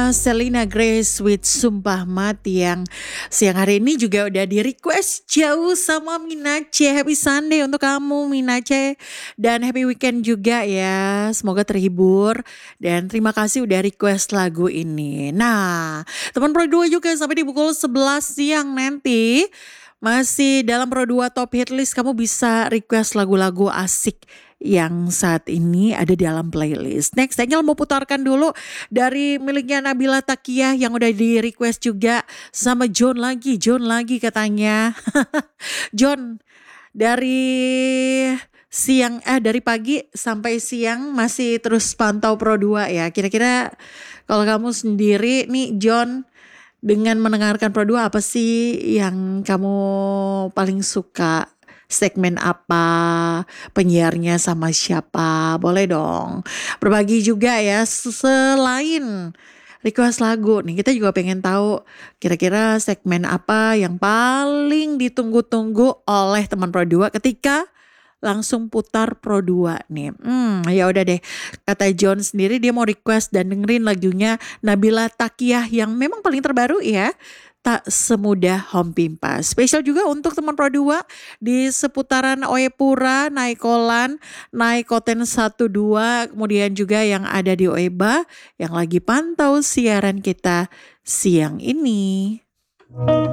Selena Grace with Sumpah Mati yang siang hari ini juga udah di request jauh sama Minace. Happy Sunday untuk kamu Minace, dan happy weekend juga ya. Semoga terhibur dan terima kasih udah request lagu ini. Nah, teman Pro 2 juga sampai di pukul 11 siang nanti masih dalam Pro 2 Top Hit List, kamu bisa request lagu-lagu asik yang saat ini ada di dalam playlist. Next, Daniel mau putarkan dulu dari miliknya Nabila Takiyah yang udah di request juga sama John lagi katanya. John, dari dari pagi sampai siang masih terus pantau Pro 2 ya. Kira-kira kalau kamu sendiri nih John, dengan mendengarkan Pro 2 apa sih yang kamu paling suka? Segmen apa? Penyiarnya sama siapa? Boleh dong berbagi juga ya. Selain request lagu nih, kita juga pengen tahu kira-kira segmen apa yang paling ditunggu-tunggu oleh teman Pro 2 ketika langsung putar Pro 2 nih. Ya udah deh. Kata John sendiri dia mau request dan dengerin lagunya Nabila Takiyah yang memang paling terbaru ya. Tak Semudah Home Pimpa. Spesial juga untuk teman Pro 2 di seputaran Oyepura, Naikolan, Naikoten 12, kemudian juga yang ada di Oeba yang lagi pantau siaran kita siang ini.